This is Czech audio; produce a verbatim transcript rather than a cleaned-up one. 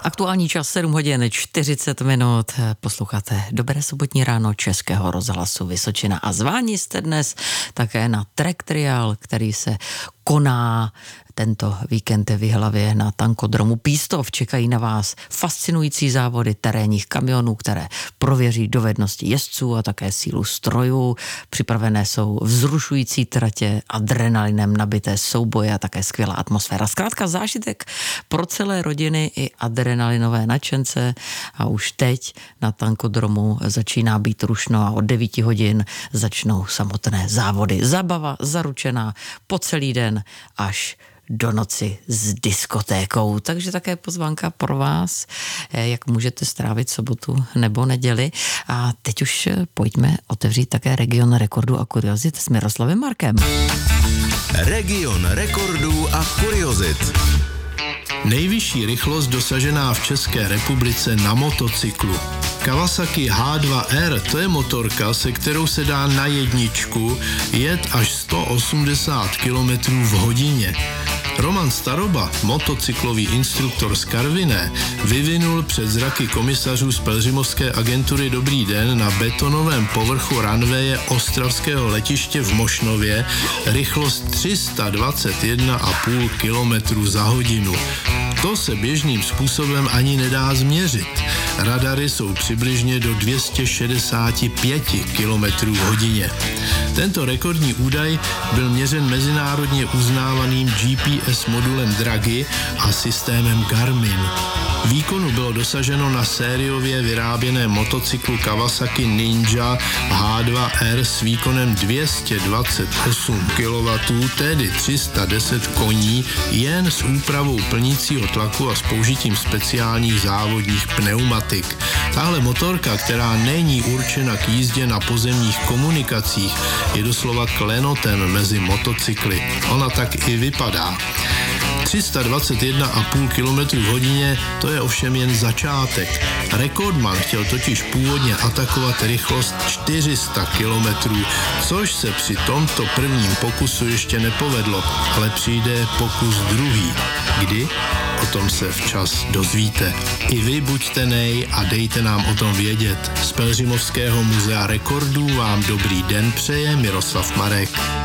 Aktuální čas sedm hodin čtyřicet minut. Posloucháte Dobré sobotní ráno Českého rozhlasu Vysočina a zváni jste dnes také na Track Trial, který se koná tento víkend v Jihlavě na tankodromu Pístov. Čekají na vás fascinující závody terénních kamionů, které prověří dovednosti jezdců a také sílu strojů. Připravené jsou vzrušující tratě, adrenalinem nabité souboje a také skvělá atmosféra. Zkrátka zážitek pro celé rodiny i adrenalinové nadšence a už teď na tankodromu začíná být rušno a od devíti hodin začnou samotné závody. Zábava zaručená po celý den až do noci s diskotékou. Takže také pozvánka pro vás, jak můžete strávit sobotu nebo neděli. A teď už pojďme otevřít také region rekordů a kuriozit s Miroslavem Markem. Region rekordů a kuriozit. Nejvyšší rychlost dosažená v České republice na motocyklu. Kawasaki H dva R, to je motorka, se kterou se dá na jedničku jet až sto osmdesát kilometrů v hodině. Roman Staroba, motocyklový instruktor z Karviné, vyvinul před zraky komisařů z pelhřimovské agentury Dobrý den na betonovém povrchu runwaye ostravského letiště v Mošnově rychlost tři sta dvacet jedna celá pět kilometru za hodinu. To se běžným způsobem ani nedá změřit. Radary jsou přibližně do dvě stě šedesát pět kilometrů v hodině. Tento rekordní údaj byl měřen mezinárodně uznávaným G P S modulem Draghi a systémem Garmin. Výkonu bylo dosaženo na sériově vyráběném motocyklu Kawasaki Ninja H dva R s výkonem dvě stě dvacet osm kilowattů, tedy tři sta deset koní, jen s úpravou plnícího tlaku a s použitím speciálních závodních pneumatik. Tahle motorka, která není určena k jízdě na pozemních komunikacích, je doslova klenotem mezi motocykly. Ona tak i vypadá. tři sta dvacet jedna celá pět kilometru v hodině, to je ovšem jen začátek. Rekordman chtěl totiž původně atakovat rychlost čtyři sta kilometrů, což se při tomto prvním pokusu ještě nepovedlo, ale přijde pokus druhý. Kdy? O tom se včas dozvíte. I vy buďte nej a dejte nám o tom vědět. Z Pelhřimovského muzea rekordů vám dobrý den přeje Miroslav Marek.